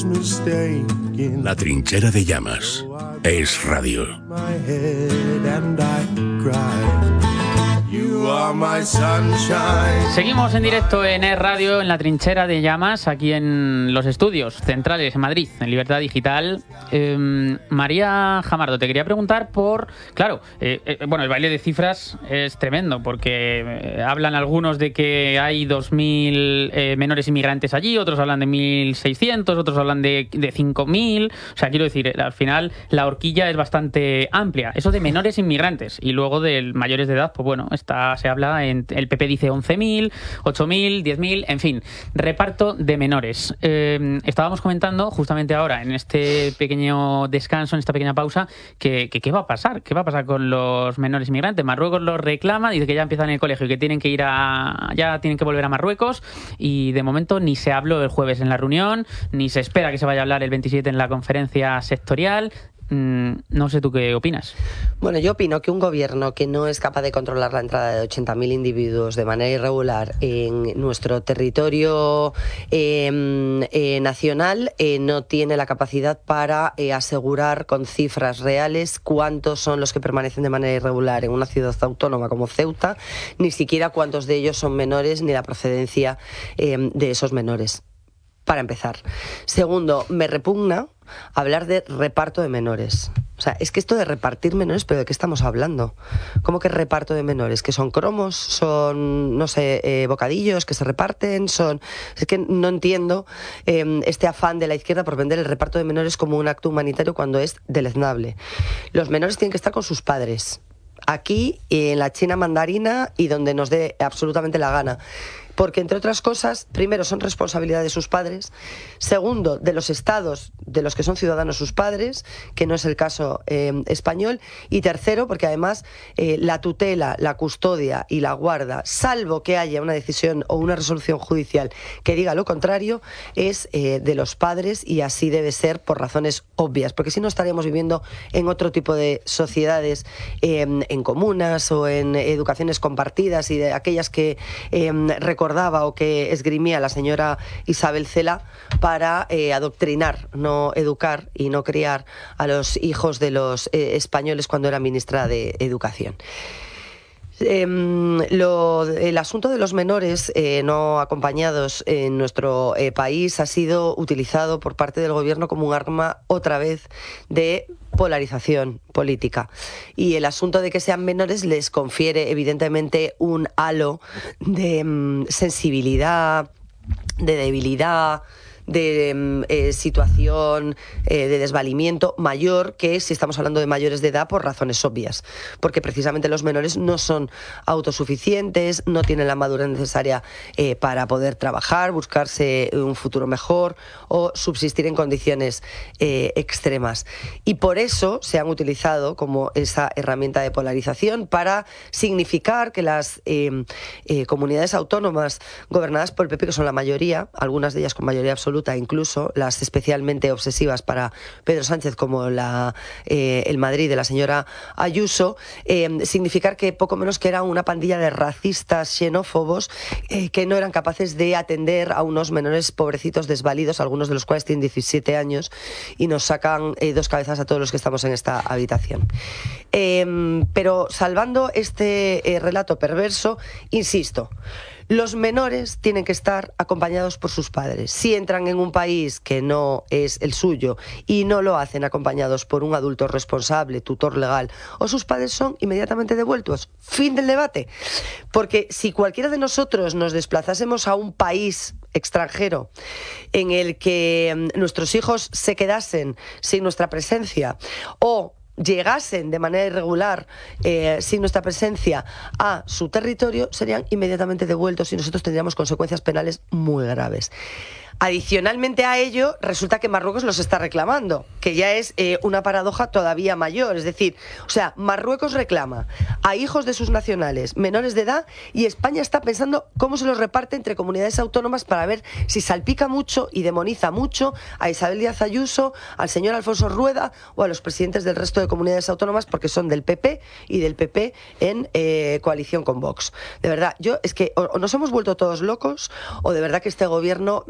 La Trinchera de Llamas es radio. Seguimos en directo en Es Radio, en La Trinchera de Llamas, aquí en los estudios centrales en Madrid, en Libertad Digital. María Jamardo, te quería preguntar por... Claro, bueno, el baile de cifras es tremendo, porque hablan algunos de que hay 2.000 menores inmigrantes allí, otros hablan de 1.600, otros hablan de 5.000. O sea, quiero decir, al final la horquilla es bastante amplia. Eso de menores inmigrantes. Y luego de mayores de edad, pues bueno, se habla, el PP dice 11.000, 8.000, 10.000, en fin, reparto de menores. Estábamos comentando justamente ahora, en este pequeño descanso, en esta pequeña pausa, que ¿qué va a pasar? ¿Qué va a pasar con los menores inmigrantes? Marruecos los reclama, dice que ya empiezan el colegio y que tienen que ya tienen que volver a Marruecos, y de momento ni se habló el jueves en la reunión, ni se espera que se vaya a hablar el 27 en la conferencia sectorial. No sé tú qué opinas. Bueno, yo opino que un gobierno que no es capaz de controlar la entrada de 80.000 individuos de manera irregular en nuestro territorio nacional no tiene la capacidad para asegurar con cifras reales cuántos son los que permanecen de manera irregular en una ciudad autónoma como Ceuta, ni siquiera cuántos de ellos son menores ni la procedencia de esos menores. Para empezar. Segundo, me repugna hablar de reparto de menores. O sea, es que esto de repartir menores, ¿pero de qué estamos hablando? ¿Cómo que reparto de menores? ¿Que son cromos? ¿Son, no sé, bocadillos que se reparten? Es que no entiendo este afán de la izquierda por vender el reparto de menores como un acto humanitario cuando es deleznable. Los menores tienen que estar con sus padres. Aquí, en la China mandarina y donde nos dé absolutamente la gana. Porque, entre otras cosas, primero, son responsabilidad de sus padres. Segundo, de los estados de los que son ciudadanos sus padres, que no es el caso español. Y tercero, porque además la tutela, la custodia y la guarda, salvo que haya una decisión o una resolución judicial que diga lo contrario, es de los padres, y así debe ser por razones obvias. Porque si no, estaríamos viviendo en otro tipo de sociedades, en comunas o en educaciones compartidas, y de aquellas que recordaba o que esgrimía la señora Isabel Cela para adoctrinar, no educar y no criar a los hijos de los españoles cuando era ministra de Educación. El asunto de los menores no acompañados en nuestro país ha sido utilizado por parte del gobierno como un arma, otra vez, de polarización política. Y el asunto de que sean menores les confiere evidentemente un halo de sensibilidad, de debilidad, de situación de desvalimiento mayor que si estamos hablando de mayores de edad, por razones obvias, porque precisamente los menores no son autosuficientes, no tienen la madurez necesaria para poder trabajar, buscarse un futuro mejor o subsistir en condiciones extremas, y por eso se han utilizado como esa herramienta de polarización para significar que las comunidades autónomas gobernadas por el PP, que son la mayoría, algunas de ellas con mayoría absoluta, incluso las especialmente obsesivas para Pedro Sánchez, como el Madrid de la señora Ayuso, significar que poco menos que era una pandilla de racistas xenófobos que no eran capaces de atender a unos menores pobrecitos desvalidos, algunos de los cuales tienen 17 años y nos sacan dos cabezas a todos los que estamos en esta habitación. Pero salvando este relato perverso, insisto, los menores tienen que estar acompañados por sus padres. Si entran en un país que no es el suyo y no lo hacen acompañados por un adulto responsable, tutor legal, o sus padres, son inmediatamente devueltos. Fin del debate. Porque si cualquiera de nosotros nos desplazásemos a un país extranjero en el que nuestros hijos se quedasen sin nuestra presencia, o llegasen de manera irregular sin nuestra presencia a su territorio, serían inmediatamente devueltos y nosotros tendríamos consecuencias penales muy graves. Adicionalmente a ello, resulta que Marruecos los está reclamando, que ya es una paradoja todavía mayor. Es decir, o sea, Marruecos reclama a hijos de sus nacionales menores de edad y España está pensando cómo se los reparte entre comunidades autónomas para ver si salpica mucho y demoniza mucho a Isabel Díaz Ayuso, al señor Alfonso Rueda o a los presidentes del resto de comunidades autónomas, porque son del PP y del PP en coalición con Vox. De verdad, es que o nos hemos vuelto todos locos, o de verdad que este gobierno